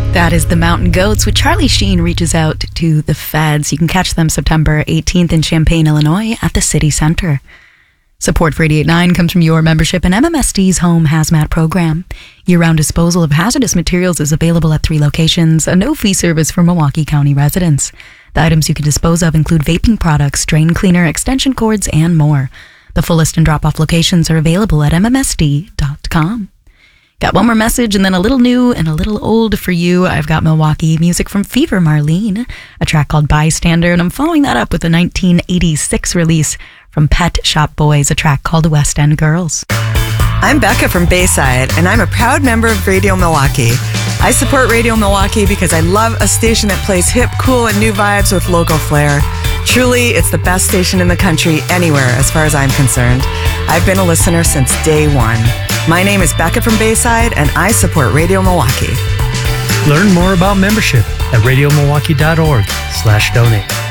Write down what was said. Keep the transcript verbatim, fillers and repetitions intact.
That is the Mountain Goats with Charlie Sheen reaches out to the feds. You can catch them September eighteenth in Champaign, Illinois at the City Center. Support for eighty-eight point nine comes from your membership in M M S D's Home Hazmat program. Year-round disposal of hazardous materials is available at three locations, a no-fee service for Milwaukee County residents. The items you can dispose of include vaping products, drain cleaner, extension cords, and more. The full list and drop-off locations are available at M M S D dot com. Got one more message and then a little new and a little old for you. I've got Milwaukee music from Fever Marlene, a track called Bystander, and I'm following that up with a nineteen eighty-six release from Pet Shop Boys, a track called West End Girls. I'm Becca from Bayside, and I'm a proud member of Radio Milwaukee. I support Radio Milwaukee because I love a station that plays hip, cool, and new vibes with local flair. Truly, it's the best station in the country anywhere as far as I'm concerned. I've been a listener since day one. My name is Becca from Bayside, and I support Radio Milwaukee. Learn more about membership at radio milwaukee dot org slash donate.